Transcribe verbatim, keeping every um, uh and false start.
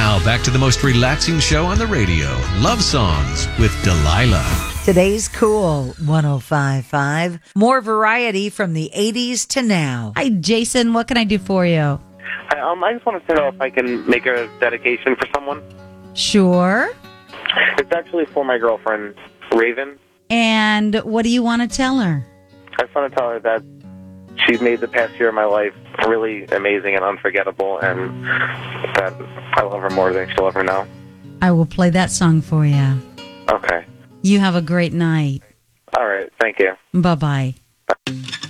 Now, back to the most relaxing show on the radio, Love Songs with Delilah. Today's Cool one oh five point five. More variety from the eighties to now. Hi, Jason. What can I do for you? Hi, um, I just wanted to know if I can make a dedication for someone. Sure. It's actually for my girlfriend, Raven. And what do you want to tell her? I just want to tell her that she's made the past year of my life really amazing and unforgettable, and that I love her more than she'll ever know. I will play that song for you. Okay. You have a great night. All right. Thank you. Bye-bye.